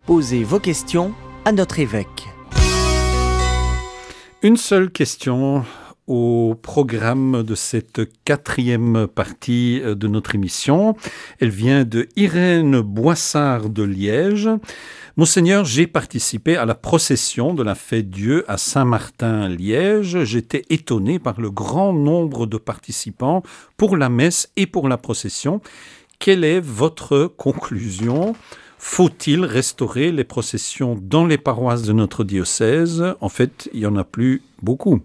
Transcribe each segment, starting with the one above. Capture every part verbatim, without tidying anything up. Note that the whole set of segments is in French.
Posez vos questions à notre évêque. Une seule question au programme de cette quatrième partie de notre émission. Elle vient de Irène Boissard de Liège. Monseigneur, j'ai participé à la procession de la Fête-Dieu à Saint-Martin-Liège. J'étais étonné par le grand nombre de participants pour la messe et pour la procession. Quelle est votre conclusion ? Faut-il restaurer les processions dans les paroisses de notre diocèse ? En fait, il n'y en a plus beaucoup.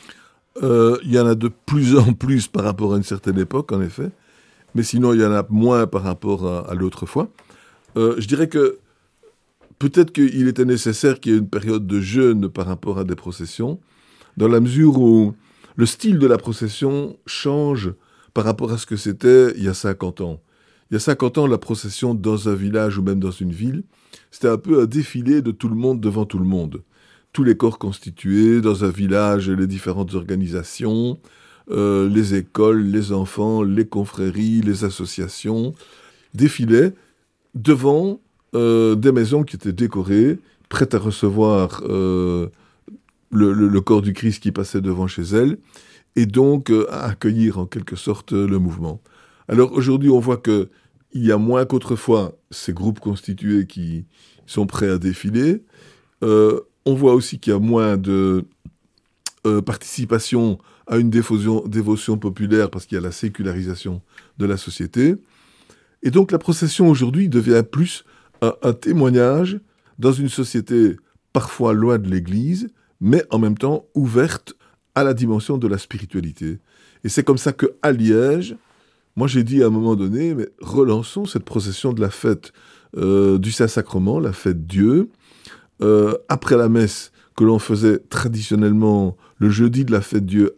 Euh, il y en a de plus en plus par rapport à une certaine époque, en effet. Mais sinon, il y en a moins par rapport à, à l'autre fois. Euh, je dirais que peut-être qu'il était nécessaire qu'il y ait une période de jeûne par rapport à des processions, dans la mesure où le style de la procession change par rapport à ce que c'était il y a cinquante ans. Il y a cinquante ans, la procession dans un village ou même dans une ville, c'était un peu un défilé de tout le monde devant tout le monde. Tous les corps constitués dans un village, les différentes organisations, euh, les écoles, les enfants, les confréries, les associations, défilaient devant euh, des maisons qui étaient décorées, prêtes à recevoir euh, le, le, le corps du Christ qui passait devant chez elles, et donc euh, à accueillir en quelque sorte le mouvement. Alors aujourd'hui, on voit qu'il y a moins qu'autrefois ces groupes constitués qui sont prêts à défiler. Euh, on voit aussi qu'il y a moins de euh, participation à une dévotion, dévotion populaire parce qu'il y a la sécularisation de la société. Et donc la procession aujourd'hui devient plus un, un témoignage dans une société parfois loin de l'Église, mais en même temps ouverte à la dimension de la spiritualité. Et c'est comme ça qu'à Liège, moi, j'ai dit à un moment donné, mais relançons cette procession de la fête euh, du Saint-Sacrement, la fête Dieu, euh, après la messe que l'on faisait traditionnellement le jeudi de la fête Dieu